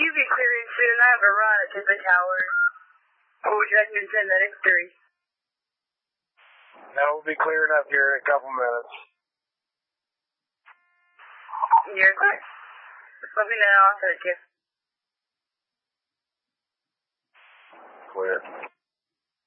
should be clearing soon. I have a run at the tower. Or would you like me to send that X3? No, we'll be clearing up here in a couple minutes. You're clear. Just let me know. I'll send it to you. Clear.